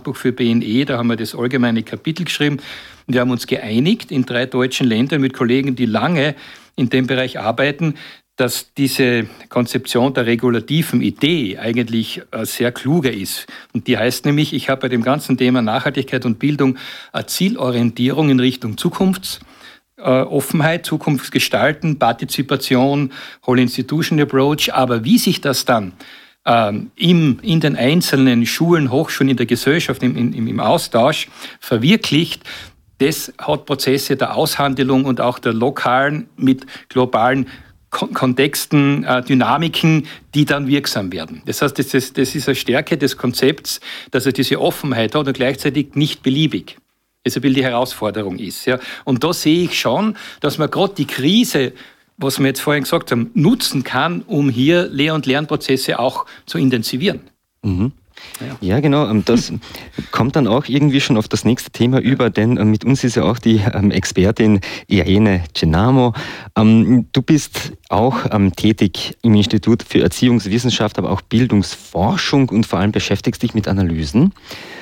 Handbuch für BNE, da haben wir das allgemeine Kapitel geschrieben. Und wir haben uns geeinigt in 3 deutschen Ländern mit Kollegen, die lange in dem Bereich arbeiten, dass diese Konzeption der regulativen Idee eigentlich sehr kluger ist. Und die heißt nämlich, ich habe bei dem ganzen Thema Nachhaltigkeit und Bildung eine Zielorientierung in Richtung Zukunftsoffenheit, Zukunftsgestalten, Partizipation, Whole Institution Approach. Aber wie sich das dann in den einzelnen Schulen, Hochschulen, in der Gesellschaft, im Austausch verwirklicht, das hat Prozesse der Aushandelung und auch der lokalen mit globalen Kontexten, Dynamiken, die dann wirksam werden. Das heißt, das ist eine Stärke des Konzepts, dass er diese Offenheit hat und gleichzeitig nicht beliebig. Das ein bisschen die Herausforderung ist. Ja. Und da sehe ich schon, dass man gerade die Krise, was wir jetzt vorhin gesagt haben, nutzen kann, um hier Lehr- und Lernprozesse auch zu intensivieren. Mhm. Ja, genau. Das kommt dann auch irgendwie schon auf das nächste Thema über, denn mit uns ist ja auch die Expertin Irene Cenamo. Du bist auch tätig im Institut für Erziehungswissenschaft, aber auch Bildungsforschung und vor allem beschäftigst dich mit Analysen.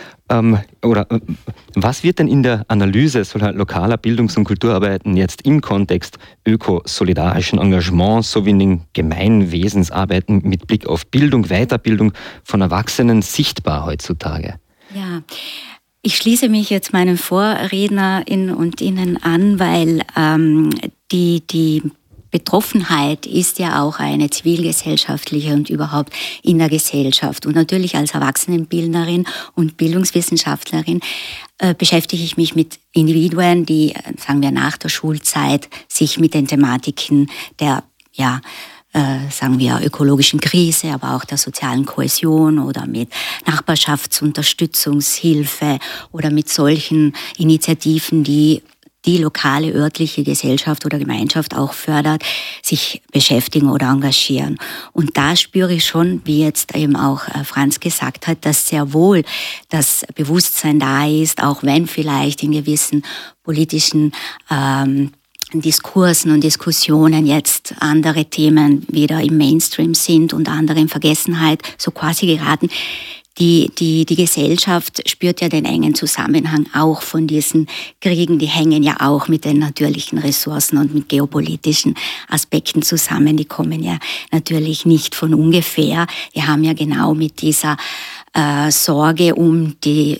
Was wird denn in der Analyse solcher lokaler Bildungs- und Kulturarbeiten jetzt im Kontext ökosolidarischen Engagements sowie in den Gemeinwesensarbeiten mit Blick auf Bildung, Weiterbildung von Erwachsenen sichtbar heutzutage? Ja, ich schließe mich jetzt meinen Vorrednerinnen und Ihnen an, weil die Betroffenheit ist ja auch eine zivilgesellschaftliche und überhaupt in der Gesellschaft. Und natürlich als Erwachsenenbildnerin und Bildungswissenschaftlerin beschäftige ich mich mit Individuen, die, sagen wir, nach der Schulzeit sich mit den Thematiken der, sagen wir, ökologischen Krise, aber auch der sozialen Kohäsion oder mit Nachbarschaftsunterstützungshilfe oder mit solchen Initiativen, die lokale örtliche Gesellschaft oder Gemeinschaft auch fördert, sich beschäftigen oder engagieren. Und da spüre ich schon, wie jetzt eben auch Franz gesagt hat, dass sehr wohl das Bewusstsein da ist, auch wenn vielleicht in gewissen politischen Diskursen und Diskussionen jetzt andere Themen wieder im Mainstream sind und andere in Vergessenheit so quasi geraten. Die Gesellschaft spürt ja den engen Zusammenhang auch von diesen Kriegen. Die hängen ja auch mit den natürlichen Ressourcen und mit geopolitischen Aspekten zusammen. Die kommen ja natürlich nicht von ungefähr. Wir haben ja genau mit dieser Sorge um die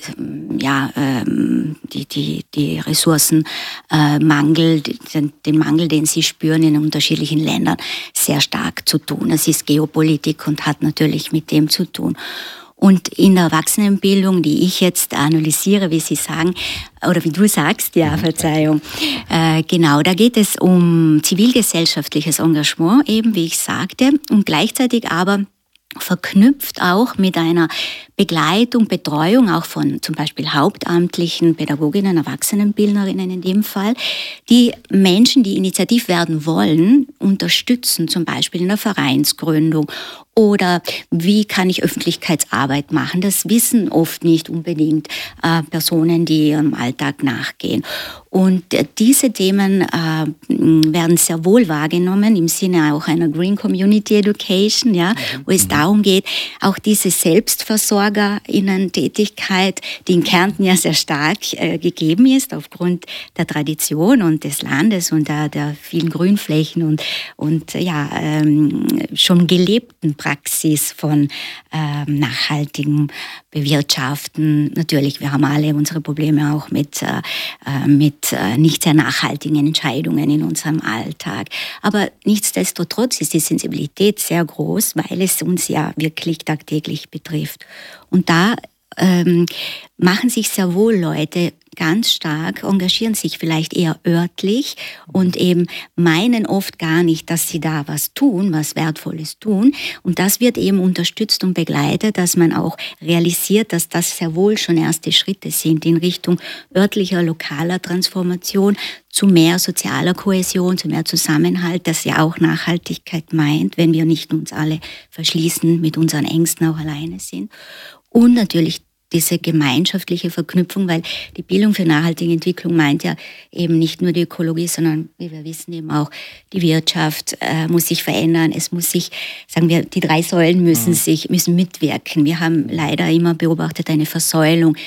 Ressourcenmangel, den Mangel, den sie spüren in unterschiedlichen Ländern, sehr stark zu tun. Es ist Geopolitik und hat natürlich mit dem zu tun. Und in der Erwachsenenbildung, die ich jetzt analysiere, wie Sie sagen, oder wie du sagst, ja, Verzeihung, genau, da geht es um zivilgesellschaftliches Engagement, eben wie ich sagte, und gleichzeitig aber verknüpft auch mit einer Begleitung, Betreuung auch von zum Beispiel hauptamtlichen Pädagoginnen, Erwachsenenbildnerinnen in dem Fall, die Menschen, die initiativ werden wollen, unterstützen, zum Beispiel in der Vereinsgründung. Oder wie kann ich Öffentlichkeitsarbeit machen? Das wissen oft nicht unbedingt Personen, die ihrem Alltag nachgehen. Und diese Themen werden sehr wohl wahrgenommen im Sinne auch einer Green Community Education, ja, wo es darum geht, auch diese Selbstversorgerinnen-Tätigkeit, die in Kärnten ja sehr stark gegeben ist aufgrund der Tradition und des Landes und der vielen Grünflächen und schon gelebten Praxis von nachhaltigem Bewirtschaften. Natürlich, wir haben alle unsere Probleme auch mit nicht sehr nachhaltigen Entscheidungen in unserem Alltag. Aber nichtsdestotrotz ist die Sensibilität sehr groß, weil es uns ja wirklich tagtäglich betrifft. Und da machen sich sehr wohl Leute ganz stark, engagieren sich vielleicht eher örtlich und eben meinen oft gar nicht, dass sie da was tun, was Wertvolles tun. Und das wird eben unterstützt und begleitet, dass man auch realisiert, dass das sehr wohl schon erste Schritte sind in Richtung örtlicher, lokaler Transformation, zu mehr sozialer Kohäsion, zu mehr Zusammenhalt, das ja auch Nachhaltigkeit meint, wenn wir nicht uns alle verschließen, mit unseren Ängsten auch alleine sind. Und natürlich diese gemeinschaftliche Verknüpfung, weil die Bildung für nachhaltige Entwicklung meint ja eben nicht nur die Ökologie, sondern, wie wir wissen, eben auch die Wirtschaft muss sich verändern. Es muss sich, sagen wir, die 3 Säulen müssen mitwirken. Wir haben leider immer beobachtet eine Versäulung